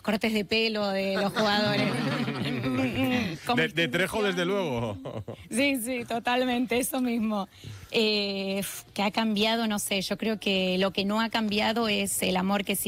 cortes de pelo de los jugadores. De Trejo, desde luego. Sí, sí, totalmente, eso mismo. Que ha cambiado, no sé, yo creo que lo que no ha cambiado es el amor que